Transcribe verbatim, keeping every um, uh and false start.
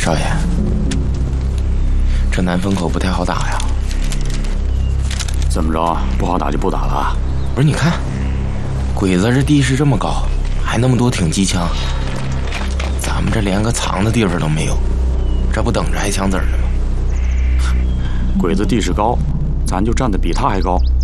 少爷，这南风口不太好打呀。 怎么着？不好打就不打了？ 不是，你看，鬼子这地势这么高，还那么多挺机枪，咱们这连个藏的地方都没有，这不等着挨枪子呢吗？ 鬼子地势高，咱就站得比他还高。